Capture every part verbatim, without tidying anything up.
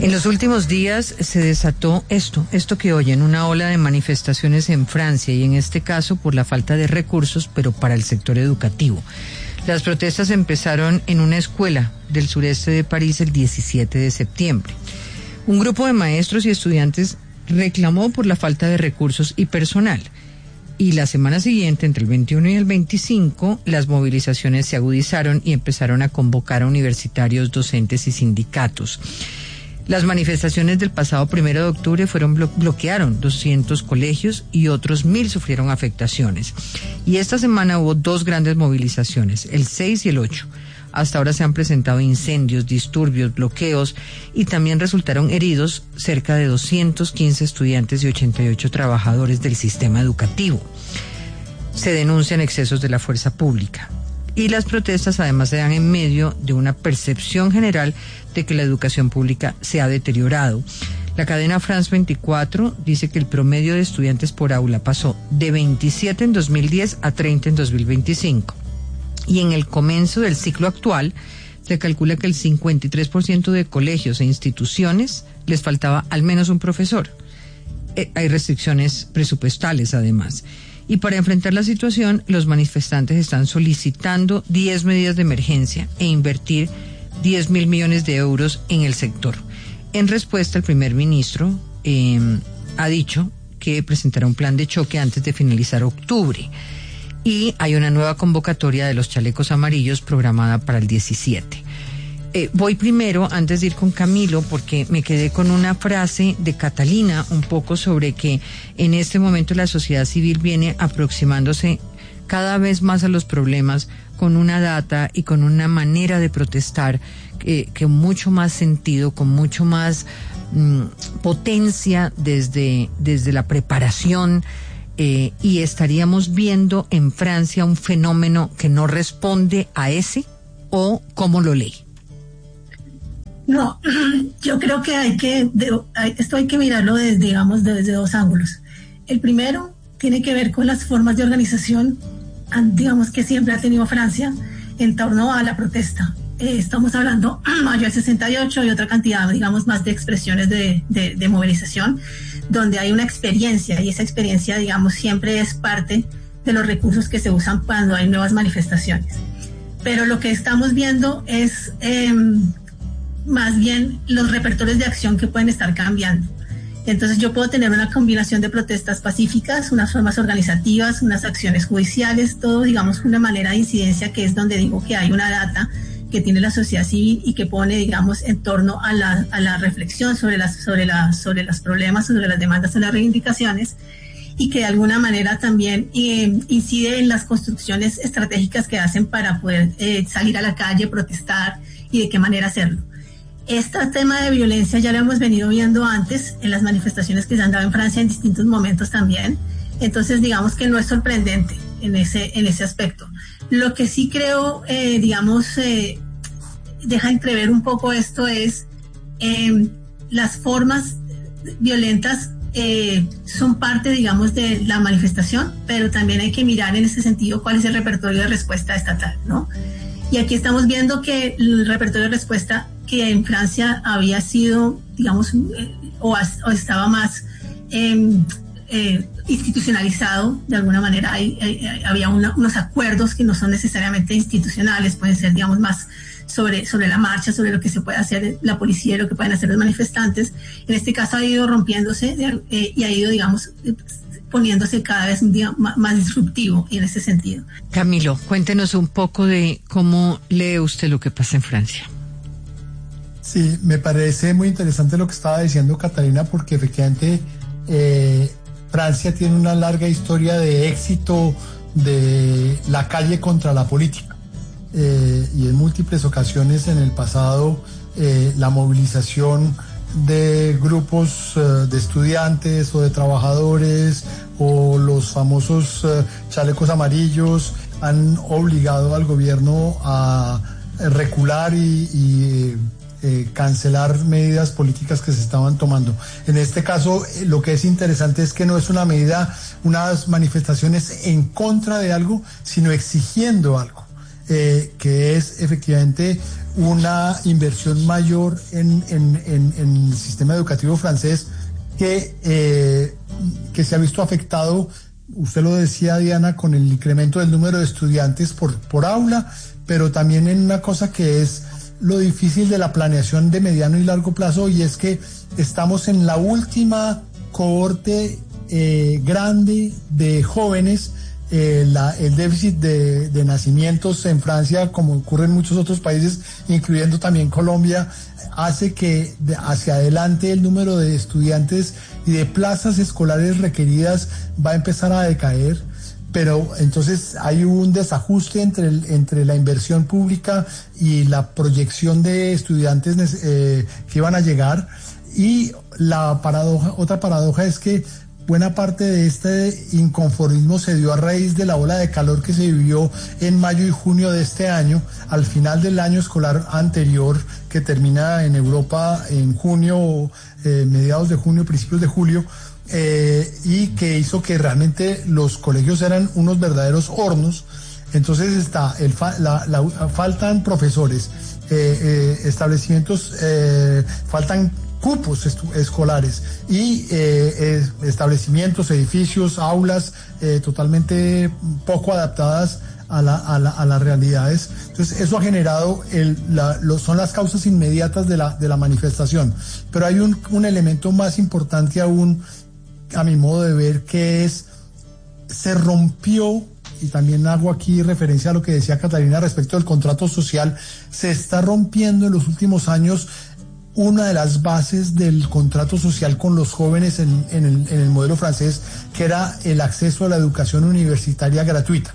En los últimos días se desató esto, esto que oyen, una ola de manifestaciones en Francia y en este caso por la falta de recursos, pero para el sector educativo. Las protestas empezaron en una escuela del sureste de París el diecisiete de septiembre. Un grupo de maestros y estudiantes reclamó por la falta de recursos y personal. Y la semana siguiente, entre el veintiuno y el veinticinco, las movilizaciones se agudizaron y empezaron a convocar a universitarios, docentes y sindicatos. Las manifestaciones del pasado primero de octubre fueron blo- bloquearon doscientos colegios y otros mil sufrieron afectaciones. Y esta semana hubo dos grandes movilizaciones, el seis y el ocho. Hasta ahora se han presentado incendios, disturbios, bloqueos y también resultaron heridos cerca de doscientos quince estudiantes y ochenta y ocho trabajadores del sistema educativo. Se denuncian excesos de la fuerza pública. Y las protestas además se dan en medio de una percepción general de que la educación pública se ha deteriorado. La cadena France veinticuatro dice que el promedio de estudiantes por aula pasó de veintisiete en dos mil diez a treinta en dos mil veinticinco. Y en el comienzo del ciclo actual se calcula que el cincuenta y tres por ciento de colegios e instituciones les faltaba al menos un profesor. Eh, hay restricciones presupuestales además. Y para enfrentar la situación, los manifestantes están solicitando diez medidas de emergencia e invertir diez mil millones de euros en el sector. En respuesta, el primer ministro eh, ha dicho que presentará un plan de choque antes de finalizar octubre. Y hay una nueva convocatoria de los chalecos amarillos programada para el diecisiete. Eh, voy primero, antes de ir con Camilo, porque me quedé con una frase de Catalina un poco sobre que en este momento la sociedad civil viene aproximándose cada vez más a los problemas con una data y con una manera de protestar que, que mucho más sentido, con mucho más mmm, potencia desde, desde la preparación. Eh, y estaríamos viendo en Francia un fenómeno que no responde a ese, o cómo lo lee. No, yo creo que hay que, de, hay, esto hay que mirarlo desde, digamos, desde dos ángulos. El primero tiene que ver con las formas de organización, digamos, que siempre ha tenido Francia en torno a la protesta. Eh, estamos hablando mayo del sesenta y ocho y otra cantidad, digamos, más de expresiones de, de, de movilización, donde hay una experiencia, y esa experiencia, digamos, siempre es parte de los recursos que se usan cuando hay nuevas manifestaciones. Pero lo que estamos viendo es eh, más bien los repertorios de acción que pueden estar cambiando. Entonces yo puedo tener una combinación de protestas pacíficas, unas formas organizativas, unas acciones judiciales, todo, digamos, una manera de incidencia que es donde digo que hay una data que tiene la sociedad civil y que pone, digamos, en torno a la, a la reflexión sobre las, sobre las, sobre los problemas, sobre las demandas, sobre las reivindicaciones, y que de alguna manera también eh, incide en las construcciones estratégicas que hacen para poder eh, salir a la calle, protestar y de qué manera hacerlo. Este tema de violencia ya lo hemos venido viendo antes en las manifestaciones que se han dado en Francia en distintos momentos también. Entonces, digamos que no es sorprendente en ese, en ese aspecto. Lo que sí creo, eh, digamos, eh, deja entrever un poco esto es eh, las formas violentas eh, son parte, digamos, de la manifestación, pero también hay que mirar en ese sentido cuál es el repertorio de respuesta estatal, ¿no? Y aquí estamos viendo que el repertorio de respuesta que en Francia había sido, digamos, eh, o, o estaba más eh, eh, institucionalizado, de alguna manera hay, hay, había una, unos acuerdos que no son necesariamente institucionales, pueden ser, digamos, más sobre, sobre la marcha, sobre lo que se puede hacer la policía y lo que pueden hacer los manifestantes. En este caso ha ido rompiéndose eh, y ha ido, digamos, poniéndose cada vez un día más, más disruptivo en ese sentido. Camilo, cuéntenos un poco de cómo lee usted lo que pasa en Francia. Sí, me parece muy interesante lo que estaba diciendo Catalina, porque efectivamente eh, Francia tiene una larga historia de éxito de la calle contra la política. Eh, y en múltiples ocasiones en el pasado eh, la movilización de grupos eh, de estudiantes o de trabajadores o los famosos eh, chalecos amarillos han obligado al gobierno a recular y, y eh, cancelar medidas políticas que se estaban tomando. En este caso, eh, lo que es interesante es que no es una medida, unas manifestaciones en contra de algo, sino exigiendo algo, eh, que es efectivamente una inversión mayor en, en, en, en el sistema educativo francés que, eh, que se ha visto afectado, usted lo decía, Diana, con el incremento del número de estudiantes por, por aula, pero también en una cosa que es lo difícil de la planeación de mediano y largo plazo, y es que estamos en la última cohorte eh, grande de jóvenes. Eh, la, el déficit de, de nacimientos en Francia, como ocurre en muchos otros países, incluyendo también Colombia, hace que de hacia adelante el número de estudiantes y de plazas escolares requeridas va a empezar a decaer. Pero entonces hay un desajuste entre, el, entre la inversión pública y la proyección de estudiantes eh, que iban a llegar. Y la paradoja, otra paradoja es que buena parte de este inconformismo se dio a raíz de la ola de calor que se vivió en mayo y junio de este año, al final del año escolar anterior, que termina en Europa en junio, eh, mediados de junio, principios de julio, eh, y que hizo que realmente los colegios eran unos verdaderos hornos. Entonces está el fa la, la, faltan profesores, eh, eh, establecimientos, eh, faltan cupos escolares y eh, establecimientos, edificios, aulas eh, totalmente poco adaptadas a, la, a, la, a las realidades. Entonces eso ha generado, el, la, lo, son las causas inmediatas de la, de la manifestación. Pero hay un, un elemento más importante aún, a mi modo de ver, que es, se rompió, y también hago aquí referencia a lo que decía Catalina respecto del contrato social, se está rompiendo en los últimos años una de las bases del contrato social con los jóvenes en, en, el, en el modelo francés, que era el acceso a la educación universitaria gratuita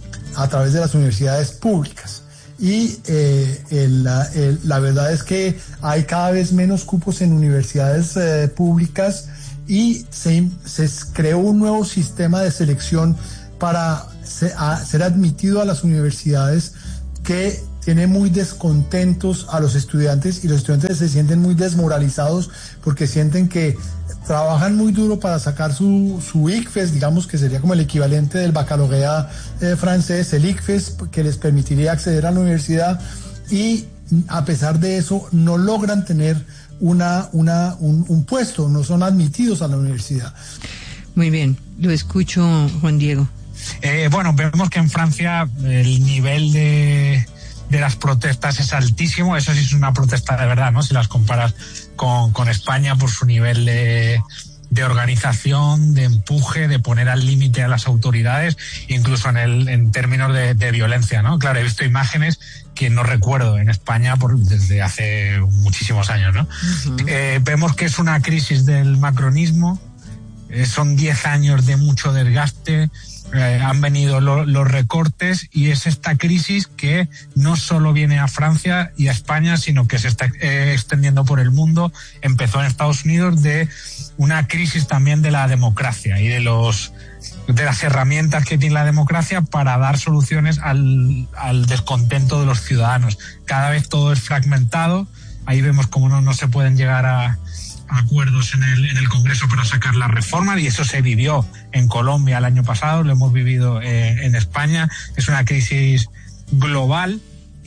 a través de las universidades públicas. Y eh, el, el, la verdad es que hay cada vez menos cupos en universidades eh, públicas, y se, se creó un nuevo sistema de selección para se, a, ser admitido a las universidades, que tiene muy descontentos a los estudiantes, y los estudiantes se sienten muy desmoralizados porque sienten que trabajan muy duro para sacar su, su I C F E S, digamos que sería como el equivalente del baccalaureat eh, francés, el I C F E S, que les permitiría acceder a la universidad, y a pesar de eso no logran tener una, una, un, un puesto, no son admitidos a la universidad. Muy bien, lo escucho, Juan Diego. Eh, bueno, vemos que en Francia el nivel de... de las protestas es altísimo. Eso sí es una protesta de verdad, ¿no? Si las comparas con, con España, por su nivel de, de organización, de empuje, de poner al límite a las autoridades, incluso en el en términos de, de violencia, ¿no? Claro, he visto imágenes que no recuerdo en España por, desde hace muchísimos años, ¿no? Uh-huh. Eh, vemos que es una crisis del macronismo, eh, son diez años de mucho desgaste. Eh, han venido lo, los recortes, y es esta crisis que no solo viene a Francia y a España, sino que se está eh, extendiendo por el mundo. Empezó en Estados Unidos, de una crisis también de la democracia y de los de las herramientas que tiene la democracia para dar soluciones al, al descontento de los ciudadanos. Cada vez todo es fragmentado. Ahí vemos cómo no, no se pueden llegar a acuerdos en el, en el Congreso para sacar la reforma, y eso se vivió en Colombia el año pasado, lo hemos vivido eh, en España. Es una crisis global,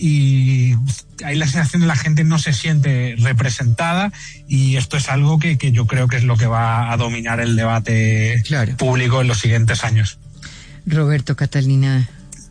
y hay la sensación de la gente no se siente representada, y esto es algo que, que yo creo que es lo que va a dominar el debate claro. público en los siguientes años. Roberto, Catalina.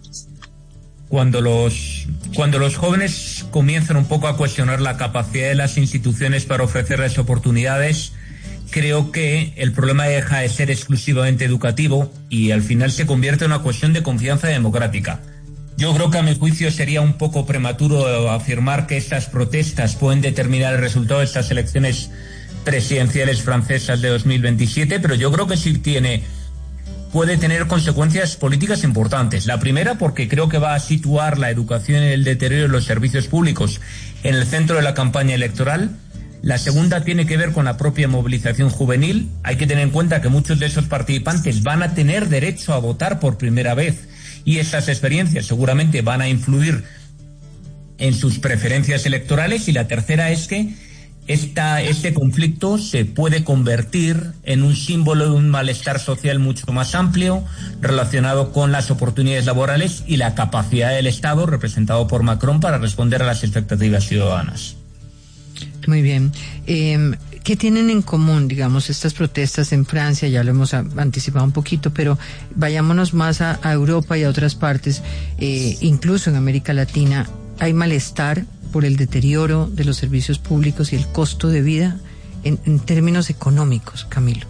Cuando los, cuando los jóvenes comienzan un poco a cuestionar la capacidad de las instituciones para ofrecerles oportunidades, creo que el problema deja de ser exclusivamente educativo y al final se convierte en una cuestión de confianza democrática. Yo creo que a mi juicio sería un poco prematuro afirmar que estas protestas pueden determinar el resultado de estas elecciones presidenciales francesas de dos mil veintisiete, pero yo creo que sí tiene... puede tener consecuencias políticas importantes. La primera, porque creo que va a situar la educación y el deterioro de los servicios públicos en el centro de la campaña electoral. La segunda tiene que ver con la propia movilización juvenil. Hay que tener en cuenta que muchos de esos participantes van a tener derecho a votar por primera vez, y esas experiencias seguramente van a influir en sus preferencias electorales. Y la tercera es que esta, este conflicto se puede convertir en un símbolo de un malestar social mucho más amplio relacionado con las oportunidades laborales y la capacidad del Estado, representado por Macron, para responder a las expectativas ciudadanas. Muy bien. Eh, ¿Qué tienen en común, digamos, estas protestas en Francia? Ya lo hemos a, anticipado un poquito, pero vayámonos más a, a Europa y a otras partes, eh, incluso en América Latina. ¿Hay malestar por el deterioro de los servicios públicos y el costo de vida en, en términos económicos, Camilo?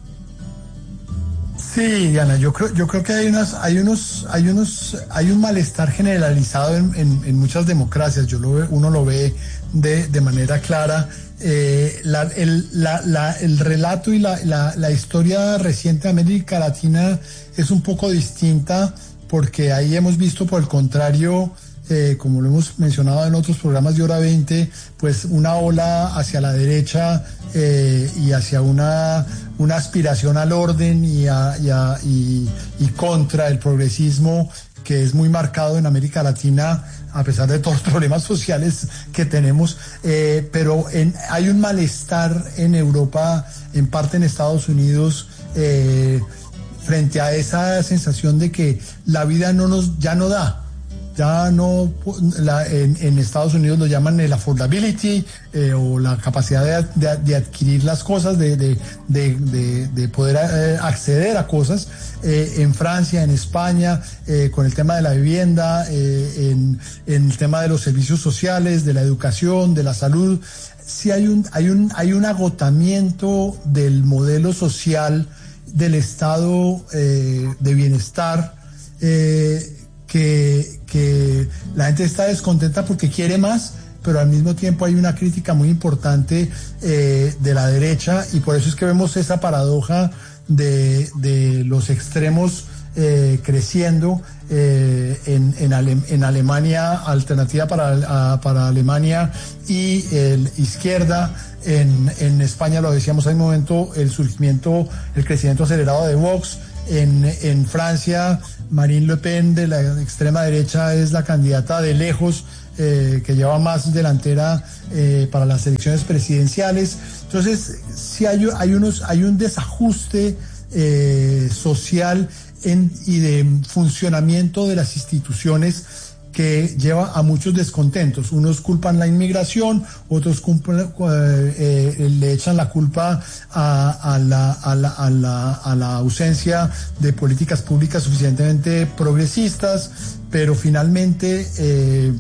Sí, Diana, yo creo, yo creo que hay unas, hay unos, hay unos, hay un malestar generalizado en, en, en muchas democracias. Yo lo ve, uno lo ve de, de manera clara. Eh, la, el, la, la, el relato y la, la, la historia reciente de América Latina es un poco distinta, porque ahí hemos visto, por el contrario, Eh, como lo hemos mencionado en otros programas de Hora veinte, pues una ola hacia la derecha eh, y hacia una, una aspiración al orden y, a, y, a, y, y contra el progresismo, que es muy marcado en América Latina, a pesar de todos los problemas sociales que tenemos, eh, pero en, hay un malestar en Europa, en parte en Estados Unidos, eh, frente a esa sensación de que la vida no nos, ya no da. Ya no, la, en, en Estados Unidos lo llaman el affordability eh, o la capacidad de, de, de adquirir las cosas, de, de, de, de, de poder eh, acceder a cosas. Eh, en Francia, en España, eh, con el tema de la vivienda, eh, en, en el tema de los servicios sociales, de la educación, de la salud. Sí hay un, hay un, hay un agotamiento del modelo social, del estado eh, de bienestar, eh, que, que la gente está descontenta porque quiere más, pero al mismo tiempo hay una crítica muy importante eh, de la derecha, y por eso es que vemos esa paradoja de, de los extremos eh, creciendo eh, en, en, Ale, en Alemania, Alternativa para, a, para Alemania, y el izquierda. En, en España, lo decíamos hace un momento, el surgimiento, el crecimiento acelerado de Vox. En, en Francia, Marine Le Pen, de la extrema derecha, es la candidata de lejos eh, que lleva más delantera eh, para las elecciones presidenciales. Entonces, sí hay, hay, unos, hay un desajuste eh, social en, y de funcionamiento de las instituciones que lleva a muchos descontentos. Unos culpan la inmigración, otros culpan, eh, eh, le echan la culpa a, a, la, a, la, a, la, a la ausencia de políticas públicas suficientemente progresistas, pero finalmente eh,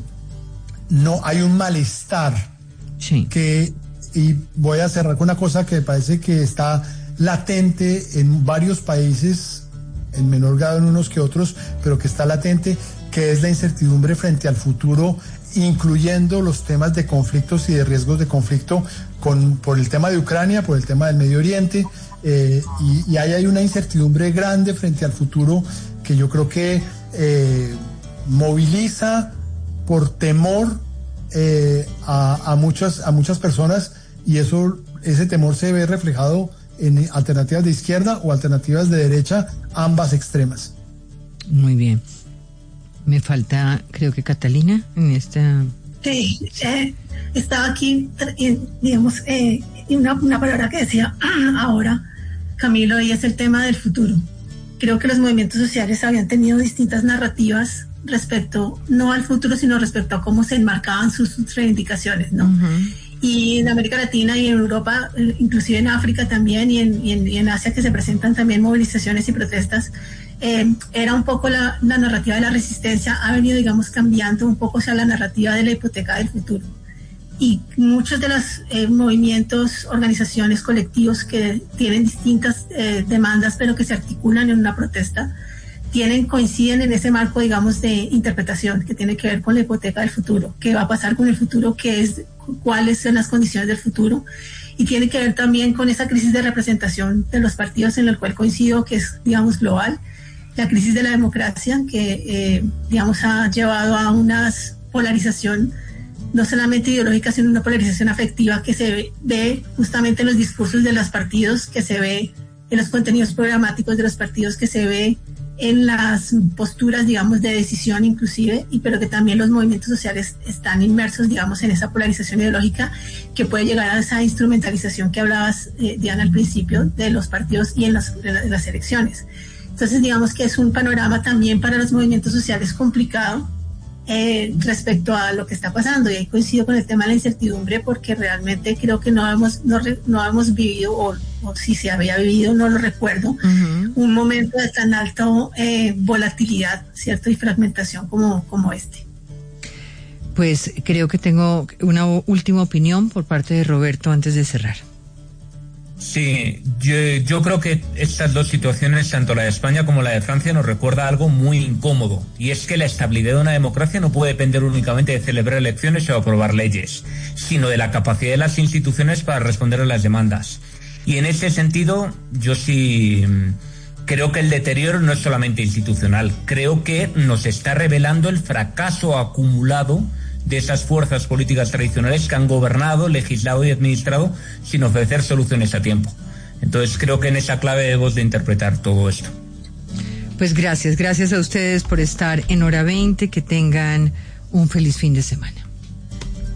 no hay un malestar. Sí. Que, y voy a cerrar con una cosa que me parece que está latente en varios países, en menor grado en unos que otros, pero que está latente, que es la incertidumbre frente al futuro, incluyendo los temas de conflictos y de riesgos de conflicto con, por el tema de Ucrania, por el tema del Medio Oriente, eh, y, y ahí hay una incertidumbre grande frente al futuro que yo creo que eh, moviliza por temor eh, a, a, muchas, a muchas personas, y eso, ese temor se ve reflejado en alternativas de izquierda o alternativas de derecha, ambas extremas. Muy bien. Me falta, creo que Catalina, en esta... Sí, eh, estaba aquí, eh, digamos, eh, una, una palabra que decía ahora Camilo, y es el tema del futuro. Creo que los movimientos sociales habían tenido distintas narrativas respecto, no al futuro, sino respecto a cómo se enmarcaban sus, sus reivindicaciones, ¿no? Uh-huh. Y en América Latina y en Europa, inclusive en África también, y en, y en, y en Asia, que se presentan también movilizaciones y protestas, eh, era un poco la, la narrativa de la resistencia, ha venido, digamos, cambiando un poco hacia la narrativa de la hipoteca del futuro. Y muchos de los eh, movimientos, organizaciones, colectivos que tienen distintas eh, demandas, pero que se articulan en una protesta, tienen, coinciden en ese marco, digamos, de interpretación que tiene que ver con la hipoteca del futuro. ¿Qué va a pasar con el futuro? ¿Qué es, cuáles son las condiciones del futuro? Y tiene que ver también con esa crisis de representación de los partidos, en la cual coincido que es, digamos, global. La crisis de la democracia, que, eh, digamos, ha llevado a una polarización no solamente ideológica, sino una polarización afectiva que se ve, ve justamente en los discursos de los partidos, que se ve en los contenidos programáticos de los partidos, que se ve en las posturas, digamos, de decisión inclusive, y pero que también los movimientos sociales están inmersos, digamos, en esa polarización ideológica que puede llegar a esa instrumentalización que hablabas, eh, Diana, al principio, de los partidos y en las, en las elecciones. Entonces, digamos que es un panorama también para los movimientos sociales complicado eh, respecto a lo que está pasando, y ahí coincido con el tema de la incertidumbre, porque realmente creo que no hemos, no, no hemos vivido, o, o si se había vivido, no lo recuerdo, uh-huh. un momento de tan alta eh, volatilidad, ¿cierto? Y fragmentación como, como este. Pues creo que tengo una última opinión por parte de Roberto antes de cerrar. Sí, yo, yo creo que estas dos situaciones, tanto la de España como la de Francia, nos recuerda algo muy incómodo, y es que la estabilidad de una democracia no puede depender únicamente de celebrar elecciones o aprobar leyes, sino de la capacidad de las instituciones para responder a las demandas. Y en ese sentido, yo sí creo que el deterioro no es solamente institucional, creo que nos está revelando el fracaso acumulado de esas fuerzas políticas tradicionales que han gobernado, legislado y administrado sin ofrecer soluciones a tiempo. Entonces creo que en esa clave debemos de interpretar todo esto. Pues gracias, gracias a ustedes por estar en Hora veinte, que tengan un feliz fin de semana.